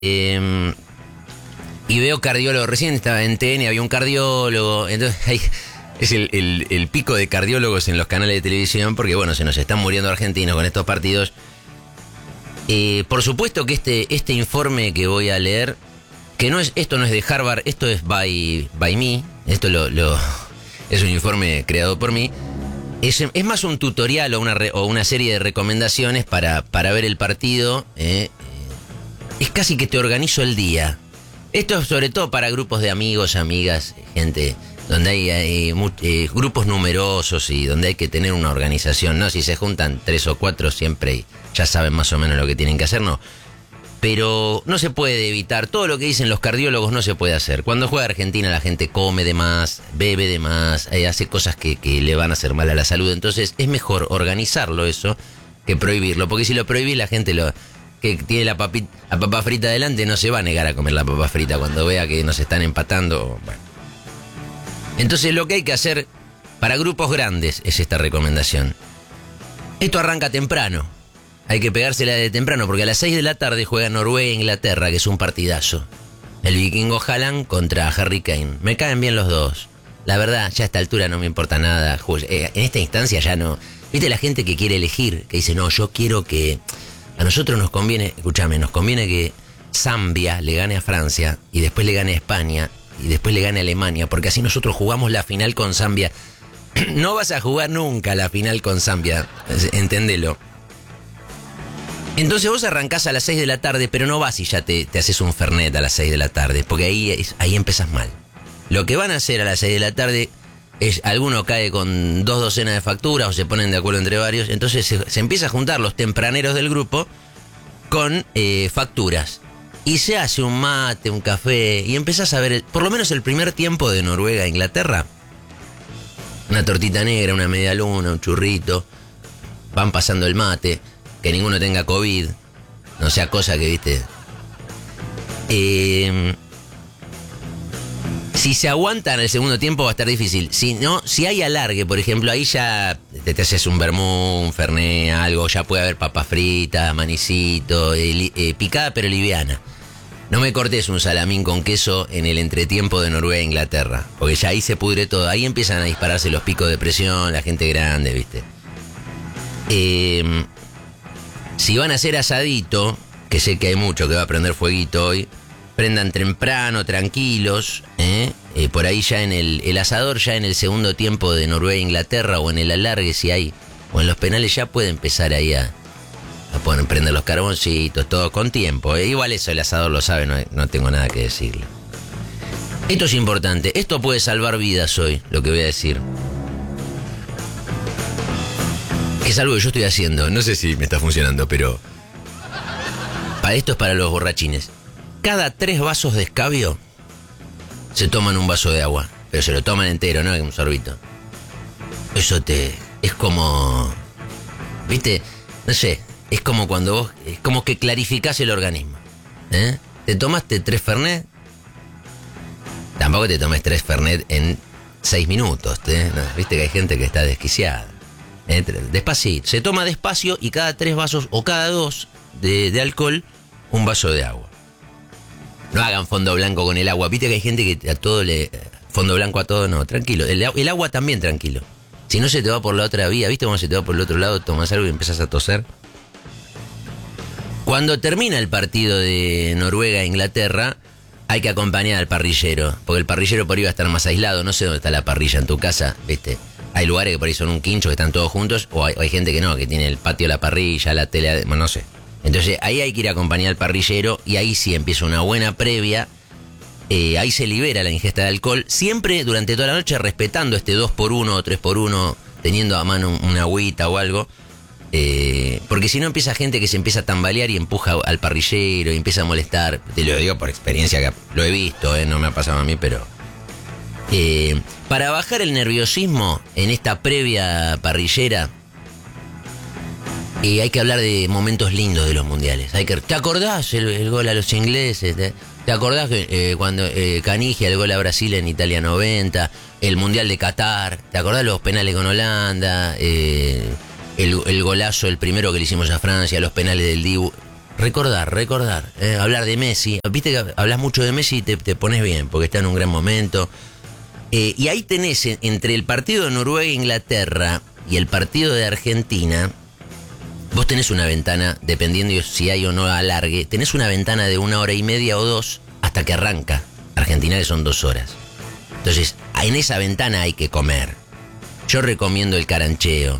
y veo cardiólogo. Recién estaba en TN, había un cardiólogo. Entonces es el pico de cardiólogos en los canales de televisión, porque bueno, se nos están muriendo argentinos con estos partidos. Por supuesto que este informe que voy a leer, esto no es de Harvard, esto es by me, esto es un informe creado por mí. Es más un tutorial o una serie de recomendaciones para ver el partido. Es casi que te organizo el día. Esto es sobre todo para grupos de amigos, amigas, gente donde hay grupos numerosos y donde hay que tener una organización, ¿no? Si se juntan 3 o 4 siempre ya saben más o menos lo que tienen que hacer, ¿no? Pero no se puede evitar, todo lo que dicen los cardiólogos no se puede hacer. Cuando juega Argentina la gente come de más, bebe de más, hace cosas que le van a hacer mal a la salud. Entonces es mejor organizarlo eso que prohibirlo, porque si lo prohibís la gente que tiene la papa frita delante no se va a negar a comer la papa frita cuando vea que nos están empatando. Bueno. Entonces lo que hay que hacer para grupos grandes es esta recomendación. Esto arranca temprano. Hay que pegársela de temprano porque a las 6 de la tarde juega Noruega e Inglaterra, que es un partidazo. El vikingo Haaland contra Harry Kane. Me caen bien los dos. La verdad, ya a esta altura no me importa nada. En esta instancia ya no. ¿Viste la gente que quiere elegir? Que dice, no, yo quiero que... A nosotros nos conviene, escúchame, nos conviene que Zambia le gane a Francia y después le gane a España y después le gane a Alemania, porque así nosotros jugamos la final con Zambia. No vas a jugar nunca la final con Zambia, entendelo. Entonces vos arrancás a las 6 de la tarde, pero no vas y ya te haces un fernet a las 6 de la tarde, porque ahí empezás mal. Lo que van a hacer a las 6 de la tarde es, alguno cae con 2 docenas de facturas o se ponen de acuerdo entre varios, entonces se empieza a juntar los tempraneros del grupo con facturas. Y se hace un mate, un café, y empezás a ver, por lo menos el primer tiempo de Noruega a Inglaterra. Una tortita negra, una media luna, un churrito, van pasando el mate, que ninguno tenga COVID, no sea cosa que, viste. Si se aguantan el segundo tiempo va a estar difícil. Si no, si hay alargue, por ejemplo, ahí ya te haces un vermú, un fernet, algo, ya puede haber papa frita, manicito, picada pero liviana. No me cortes un salamín con queso en el entretiempo de Noruega e Inglaterra, porque ya ahí se pudre todo, ahí empiezan a dispararse los picos de presión, la gente grande, viste. Si van a hacer asadito, que sé que hay mucho que va a prender fueguito hoy, prendan temprano, tranquilos, por ahí ya en el asador, ya en el segundo tiempo de Noruega e Inglaterra, o en el alargue si hay, o en los penales ya puede empezar ahí a poder prender los carboncitos, todo con tiempo. Igual eso el asador lo sabe, no tengo nada que decirle. Esto es importante, esto puede salvar vidas hoy, lo que voy a decir. Es algo que yo estoy haciendo, no sé si me está funcionando, pero... Para esto es para los borrachines. Cada 3 vasos de escabio se toman un vaso de agua, pero se lo toman entero, no es un sorbito. Eso es como, viste, no sé, es como cuando vos, es como que clarificás el organismo. Te tomaste 3 Fernet, tampoco te tomes 3 Fernet en 6 minutos, no, viste que hay gente que está desquiciada. Despacito, se toma despacio y cada 3 vasos o cada 2 de alcohol, un vaso de agua. No hagan fondo blanco con el agua. Viste que hay gente que a todo fondo blanco a todo, no, tranquilo. El agua también tranquilo. Si no se te va por la otra vía, ¿viste cómo se te va por el otro lado? Tomas algo y empezás a toser. Cuando termina el partido de Noruega e Inglaterra, hay que acompañar al parrillero, porque el parrillero por ahí va a estar más aislado. No sé dónde está la parrilla en tu casa, ¿viste? Hay lugares que por ahí son un quincho, que están todos juntos, o hay gente que no, que tiene el patio, la parrilla, la tele, bueno, no sé. Entonces ahí hay que ir a acompañar al parrillero y ahí sí empieza una buena previa. Ahí se libera la ingesta de alcohol, siempre durante toda la noche respetando este 2x1 o 3x1, teniendo a mano una agüita o algo. Porque si no empieza gente que se empieza a tambalear y empuja al parrillero y empieza a molestar. Te lo digo por experiencia, que lo he visto, no me ha pasado a mí, pero... para bajar el nerviosismo en esta previa parrillera, hay que hablar de momentos lindos de los mundiales. ¿Te acordás el gol a los ingleses? ¿Te acordás cuando Canigia el gol a Brasil en Italia 90? El mundial de Qatar. ¿Te acordás los penales con Holanda? El golazo, el primero que le hicimos a Francia, los penales del Dibu. recordar. Hablar de Messi. Viste que hablas mucho de Messi y te pones bien, porque está en un gran momento. Y ahí tenés, entre el partido de Noruega e Inglaterra y el partido de Argentina, vos tenés una ventana, dependiendo si hay o no alargue, tenés una ventana de 1 hora y media o 2 hasta que arranca. Argentina, que son 2 horas. Entonces, en esa ventana hay que comer. Yo recomiendo el carancheo.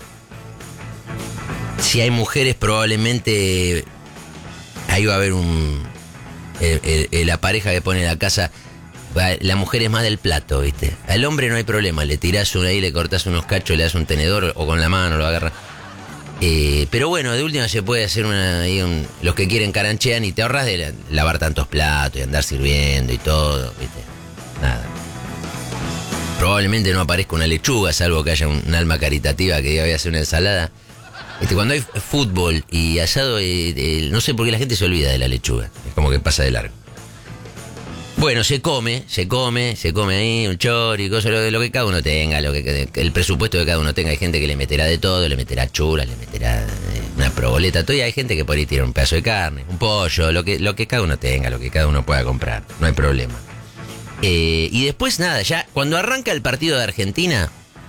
Si hay mujeres, probablemente ahí va a haber la pareja que pone la casa. La mujer es más del plato, ¿viste? Al hombre no hay problema, le tirás ahí, le cortás unos cachos, le das un tenedor o con la mano lo agarras. Pero bueno, de última se puede hacer los que quieren caranchean y te ahorras de lavar tantos platos y andar sirviendo y todo, ¿viste? Nada. Probablemente no aparezca una lechuga, salvo que haya un alma caritativa que diga voy a hacer una ensalada. Cuando hay fútbol y asado, no sé por qué la gente se olvida de la lechuga. Es como que pasa de largo. Bueno, se come ahí un chori, cosas, lo que cada uno tenga, el presupuesto que cada uno tenga. Hay gente que le meterá de todo, le meterá chulas, le meterá una proboleta, todo, y hay gente que por ahí tira un pedazo de carne, un pollo, lo que cada uno tenga, lo que cada uno pueda comprar, no hay problema. Y después nada, ya cuando arranca el partido de Argentina,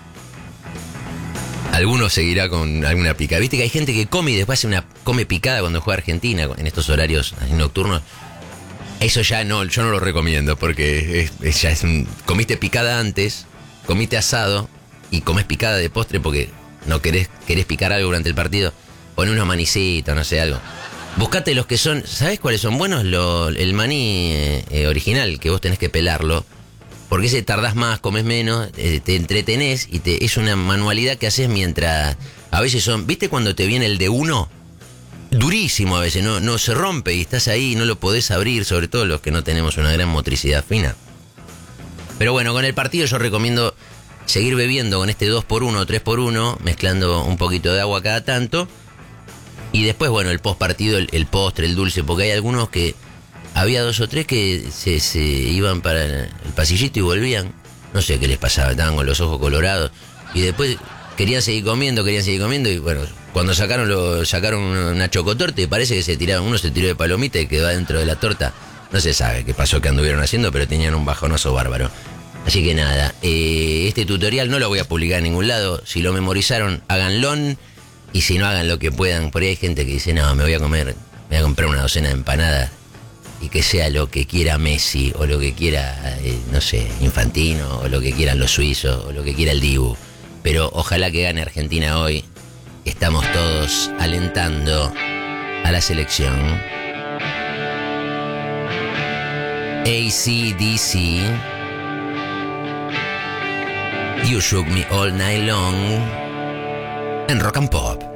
alguno seguirá con alguna picada. Viste que hay gente que come y después come picada cuando juega Argentina, en estos horarios nocturnos. Eso ya no, yo no lo recomiendo, porque comiste picada antes, comiste asado y comés picada de postre porque no querés picar algo durante el partido. Poné unos manicitos, no sé, algo. Buscate los que son, ¿sabés cuáles son buenos? El maní original, que vos tenés que pelarlo, porque ese tardás más, comes menos, te entretenés y es una manualidad que haces mientras, a veces ¿viste cuando te viene el de uno? Durísimo a veces, no se rompe y estás ahí y no lo podés abrir, sobre todo los que no tenemos una gran motricidad fina. Pero bueno, con el partido yo recomiendo seguir bebiendo con este 2x1 o 3x1, mezclando un poquito de agua cada tanto. Y después, bueno, el postpartido, el postre, el dulce, porque hay algunos que había 2 o 3 que se iban para el pasillito y volvían. No sé qué les pasaba, estaban con los ojos colorados. Y después querían seguir comiendo y bueno, cuando sacaron una chocotorta y parece que uno se tiró de palomita y quedó adentro de la torta. No se sabe qué pasó, qué anduvieron haciendo, pero tenían un bajonazo bárbaro. Así que nada, este tutorial no lo voy a publicar en ningún lado. Si lo memorizaron, háganlo, y si no, hagan lo que puedan. Por ahí hay gente que dice, no, me voy a comprar una docena de empanadas y que sea lo que quiera Messi o lo que quiera, no sé, Infantino, o lo que quieran los suizos, o lo que quiera el Dibu. Pero ojalá que gane Argentina hoy. Estamos todos alentando a la selección. AC/DC, You Shook Me All Night Long, en Rock and Pop.